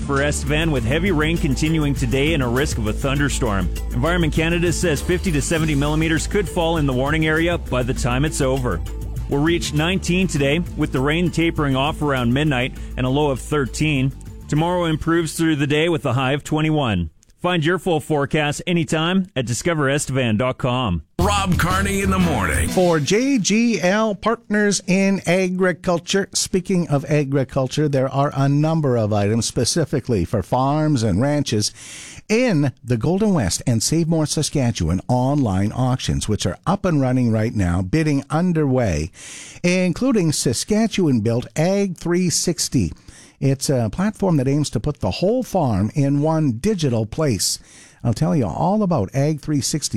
for Estevan with heavy rain continuing today and a risk of a thunderstorm. Environment Canada says 50 to 70 millimeters could fall in the warning area by the time it's over. We'll reach 19 today with the rain tapering off around midnight and a low of 13. Tomorrow improves through the day with a high of 21. Find your full forecast anytime at discoverestevan.com. Rob Carney in the morning. For JGL Partners in Agriculture. Speaking of agriculture, there are a number of items specifically for farms and ranches in the Golden West and Save More Saskatchewan online auctions, which are up and running right now, bidding underway, including Saskatchewan-built Ag 360. It's a platform that aims to put the whole farm in one digital place. I'll tell you all about Ag 360